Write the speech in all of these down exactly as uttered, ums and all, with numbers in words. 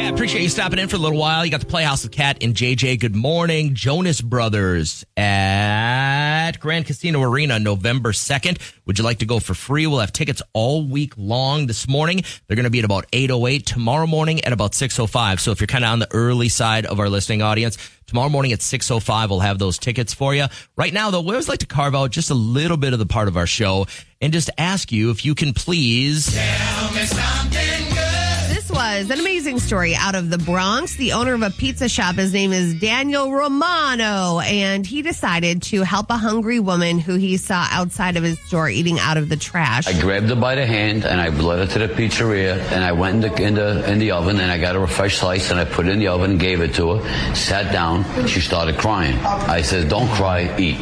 Hey, I appreciate you stopping in for a little while. You got the Playhouse with Kat and J J. Good morning. Jonas Brothers at Grand Casino Arena November second. Would you like to go for free? We'll have tickets all week long this morning. They're going to be at about eight oh eight. Tomorrow morning at about six oh five. So if you're kind of on the early side of our listening audience, tomorrow morning at six oh five, we'll have those tickets for you. Right now, though, we always like to carve out just a little bit of the part of our show and just ask you if you can please tell me something good. This was an amazing story out of the Bronx. The owner of a pizza shop, his name is Daniel Romano, and he decided to help a hungry woman who he saw outside of his store eating out of the trash. I grabbed her by the hand and I led her to the pizzeria, and I went in the, in the in the oven and I got her a fresh slice and I put it in the oven and gave it to her. Sat down. She started crying. I said, "Don't cry, eat."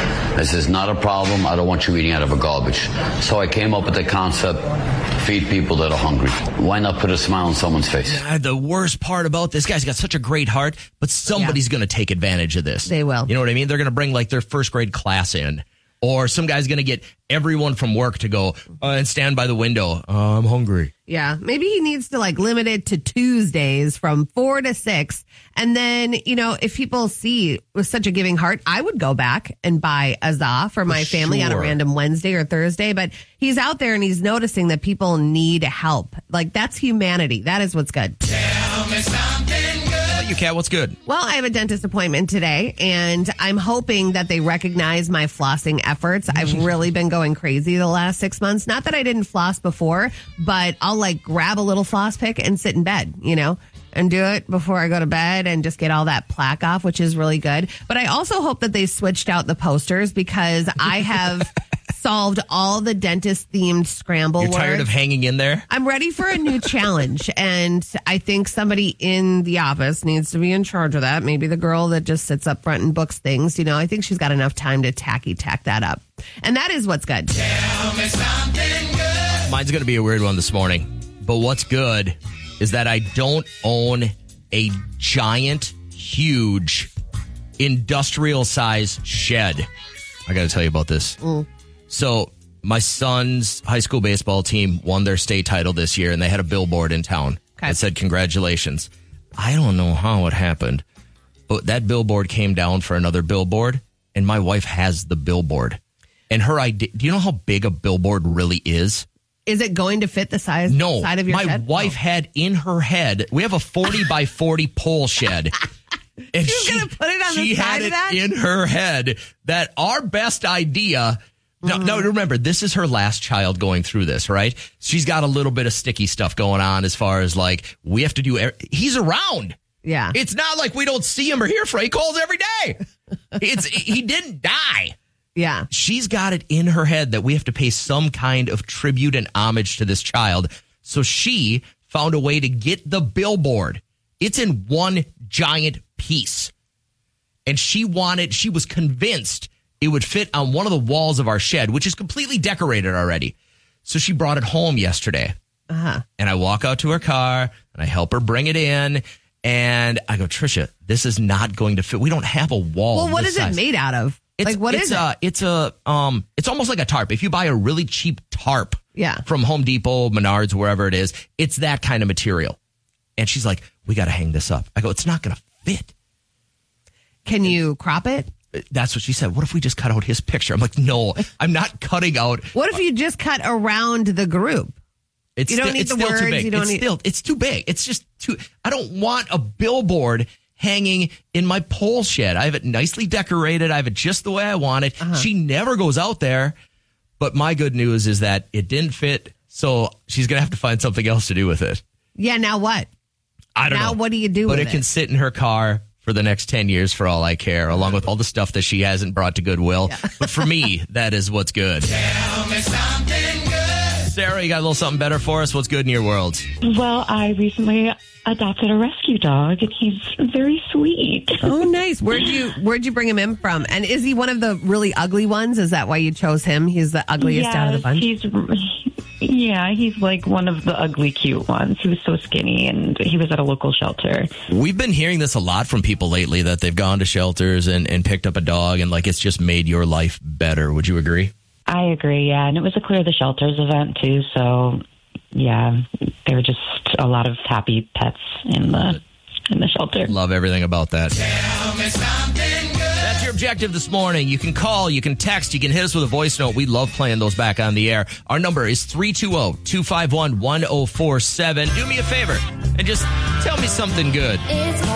I said, "It's not a problem. I don't want you eating out of a garbage." So I came up with the concept, feed people that are hungry. Why not put a smile on someone's face? God, the worst part about this guy's got such a great heart, but somebody's yeah. going to take advantage of this. They will. You know what I mean? They're going to bring like their first grade class in, or some guy's going to get everyone from work to go uh, and stand by the window. Uh, I'm hungry. Yeah, maybe he needs to like limit it to Tuesdays from four to six. And then, you know, if people see with such a giving heart, I would go back and buy a za for my for family sure. on a random Wednesday or Thursday. But he's out there and he's noticing that people need help. Like, that's humanity. That is what's good. Tell me something good. You, Kat, what's good? Well, I have a dentist appointment today, and I'm hoping that they recognize my flossing efforts. I've really been going crazy the last six months. Not that I didn't floss before, but I'll like grab a little floss pick and sit in bed, you know, and do it before I go to bed and just get all that plaque off, which is really good. But I also hope that they switched out the posters because I have solved all the dentist themed scramble You're words. tired of hanging in there? I'm ready for a new challenge, and I think somebody in the office needs to be in charge of that. Maybe the girl that just sits up front and books things. You know, I think she's got enough time to tacky tack that up. And that is what's good. Tell me something good. Mine's going to be a weird one this morning. But what's good is that I don't own a giant, huge, industrial-size shed. I got to tell you about this. Mm. So my son's high school baseball team won their state title this year, and they had a billboard in town okay. that said, "Congratulations." I don't know how it happened, but that billboard came down for another billboard, and my wife has the billboard. And her idea, do you know how big a billboard really is? Is it going to fit the size no, side of your my shed? wife oh. had in her head, we have a forty by forty pole shed. And She's going to put it on the she side had of it that? in her head that our best idea. Now, Mm-hmm. now, remember, this is her last child going through this, right? She's got a little bit of sticky stuff going on as far as like, we have to do, er- he's around. Yeah. It's not like we don't see him or hear from him. He calls every day. It's He didn't die. Yeah. She's got it in her head that we have to pay some kind of tribute and homage to this child. So she found a way to get the billboard. It's in one giant piece. And she wanted, she was convinced it would fit on one of the walls of our shed, which is completely decorated already. So she brought it home yesterday. Uh-huh. And I walk out to her car and I help her bring it in. And I go, "Trisha, this is not going to fit. We don't have a wall." Well, what this is size. it made out of? It's, like, what it's is a, it? It's a, um, it's almost like a tarp. If you buy a really cheap tarp Yeah. from Home Depot, Menards, wherever it is, it's that kind of material. And she's like, "We got to hang this up." I go, "It's not going to fit." Can you crop it? That's what she said. What if we just cut out his picture? I'm like, no, I'm not cutting out. What if you just cut around the group? It's You don't still, need it's the still words, too big. you don't it's need- still, it's too big. It's just too, I don't want a billboard hanging in my pole shed. I have it nicely decorated. I have it just the way I want it. Uh-huh. She never goes out there. But my good news is that it didn't fit. So she's going to have to find something else to do with it. Yeah, now what? I don't now know. Now what do you do but with it? But it can sit in her car for the next ten years for all I care, along with all the stuff that she hasn't brought to Goodwill. Yeah. But for me, that is what's good. Tell me something good. Sarah, you got a little something better for us? What's good in your world? Well, I recently adopted a rescue dog, and he's very sweet. Oh, nice. Where'd you Where'd you bring him in from? And is he one of the really ugly ones? Is that why you chose him? He's the ugliest yes, out of the bunch? He's, yeah, he's like one of the ugly, cute ones. He was so skinny, and he was at a local shelter. We've been hearing this a lot from people lately, that they've gone to shelters and, and picked up a dog, and like it's just made your life better. Would you agree? I agree, yeah. And it was a Clear the Shelters event, too, so yeah, there were just a lot of happy pets in the in the shelter. Love everything about that. Tell me something good. That's your objective this morning. You can call, you can text, you can hit us with a voice note. We love playing those back on the air. Our number is three two zero, two five one, one zero four seven. Do me a favor and just tell me something good.